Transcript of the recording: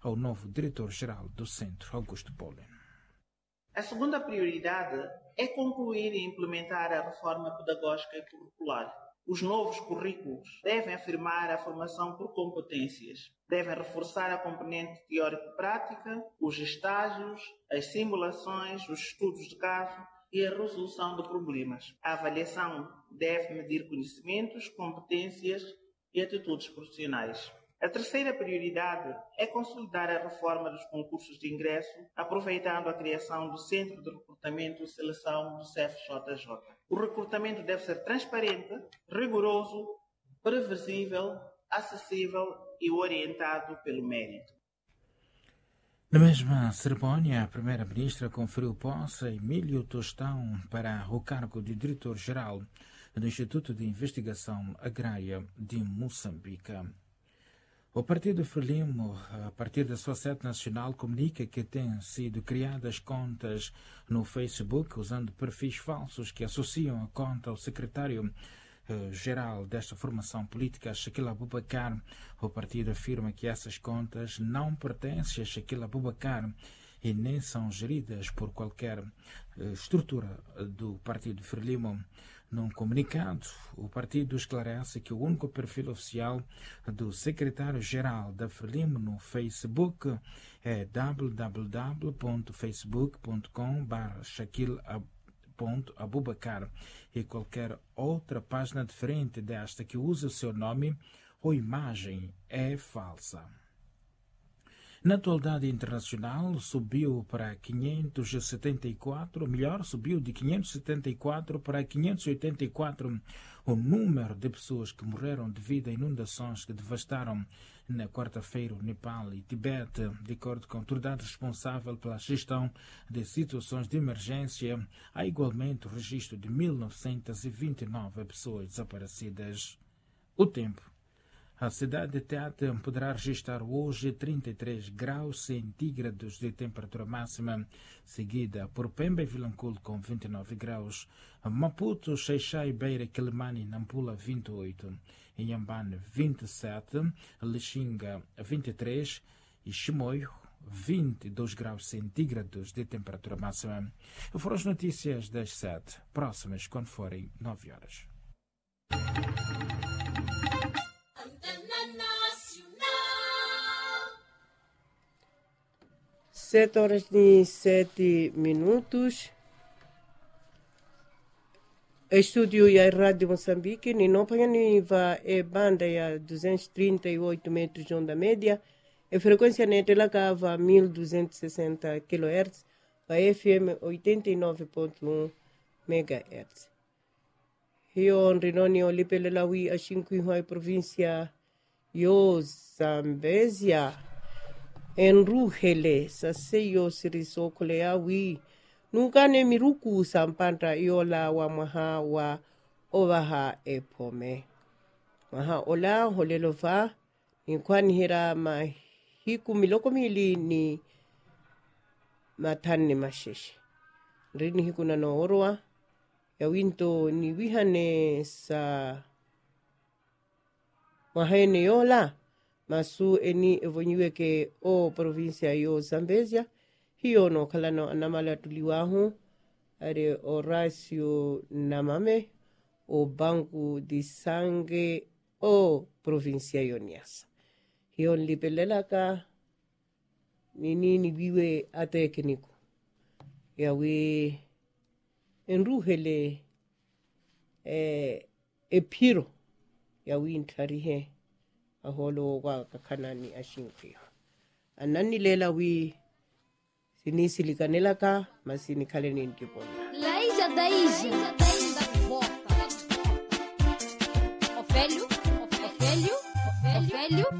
ao novo diretor-geral do Centro, Augusto Pollen. A segunda prioridade é concluir e implementar a reforma pedagógica e curricular. Os novos currículos devem afirmar a formação por competências, devem reforçar a componente teórico-prática, os estágios, as simulações, os estudos de caso e a resolução de problemas. A avaliação deve medir conhecimentos, competências e atitudes profissionais. A terceira prioridade é consolidar a reforma dos concursos de ingresso, aproveitando a criação do Centro de Recrutamento e Seleção do CFJJ. O recrutamento deve ser transparente, rigoroso, previsível, acessível e orientado pelo mérito. Na mesma cerimónia, a primeira-ministra conferiu posse a Emílio Tostão para o cargo de diretor-geral do Instituto de Investigação Agrária de Moçambique. O Partido Frelimo, a partir da sua sede nacional, comunica que têm sido criadas contas no Facebook usando perfis falsos que associam a conta ao secretário-geral desta formação política, Shaquille Abubakar. O partido afirma que essas contas não pertencem a Shaquille Abubakar e nem são geridas por qualquer estrutura do Partido Frelimo. Num comunicado, o partido esclarece que o único perfil oficial do secretário-geral da Frelimo no Facebook é www.facebook.com/Shaquille.Abubakar e qualquer outra página diferente desta que use o seu nome ou imagem é falsa. Na atualidade internacional, subiu para 574, subiu de 574 para 584 o número de pessoas que morreram devido a inundações que devastaram na quarta-feira o Nepal e Tibete. De acordo com a autoridade responsável pela gestão de situações de emergência, há igualmente o registro de 1.929 pessoas desaparecidas. O tempo. A cidade de Tete poderá registrar hoje 33 graus centígrados de temperatura máxima, seguida por Pemba e Vilanculo com 29 graus, Maputo, Xai-Xai, Beira, Quelimane e Nampula 28, Inhambane 27, Lixinga 23 e Chimoio 22 graus centígrados de temperatura máxima. Foram as notícias das 7, próximas quando forem 9 horas. 7h07. Estúdio e a Rádio Moçambique, Ninopaniva é banda a 238 metros de onda média, e frequência net ela cava 1260 kHz, a FM 89.1 MHz. Rio Rinoni Olipelelawi a 5 província Yo Zambésia. Enruhele saseyo sirisokole awi nukane miruku sampanta yola wa maha wa ovaha epome maha ola holelova inkwani hira mahiku miloko mili ni matani masheshi rini hikuna no orwa ya winto ni wihane sa mahene yola masu eni evonyiwe ke o provincia yo Zambésia hiyo no kalano anamala tuliwahu are Horacio Namame o Banco de Sangue o provincia yo Niassa hiyo lipelelaka nini biwe atekniku yawe enruhele epiro yawe intarihe aholo wa kakanani ashinkio anani lela wi sinisilikanela ka masini kaleni nkipona Laija Daija Ofélio